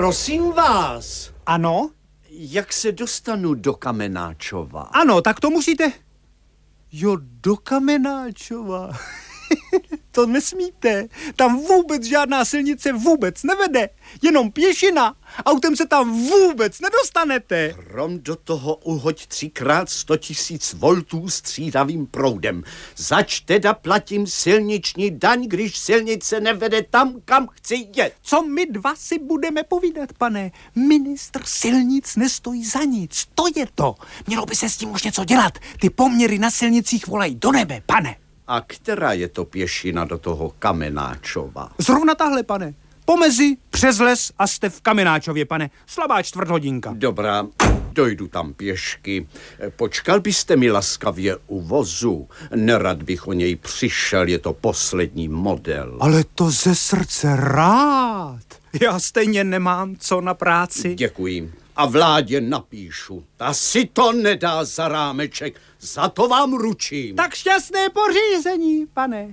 Prosím vás. Ano? Jak se dostanu do Kamenáčova? Ano, tak to musíte... Jo, do Kamenáčova. To nesmíte. Tam vůbec žádná silnice vůbec nevede. Jenom pěšina. Autem se tam vůbec nedostanete. Krom do toho uhoď 3x100 000 voltů střídavým proudem. Zač teda platím silniční daň, když silnice nevede tam, kam chci jet. Co my dva si budeme povídat, pane? Ministr silnic nestojí za nic. To je to. Mělo by se s tím už něco dělat. Ty poměry na silnicích volají do nebe, pane. A která je to pěšina do toho Kamenáčova? Zrovna tahle, pane. Pomezi, přes les a jste v Kamenáčově, pane. Slabá čtvrthodinka. Dobrá, dojdu tam pěšky. Počkal byste mi laskavě u vozu. Nerad bych o něj přišel, je to poslední model. Ale to ze srdce rád. Já stejně nemám co na práci. Děkuji. A vládě napíšu. Ta si to nedá za rámeček. Za to vám ručím. Tak šťastné pořízení, pane.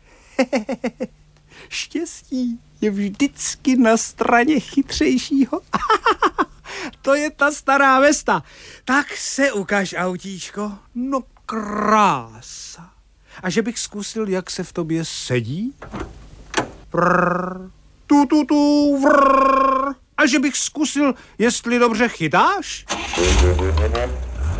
Štěstí je vždycky na straně chytřejšího. To je ta stará Vesta. Tak se ukaž, autíčko. No krása. A že bych zkusil, jak se v tobě sedí? Prr, tu, vrr. A že bych zkusil, jestli dobře chytáš?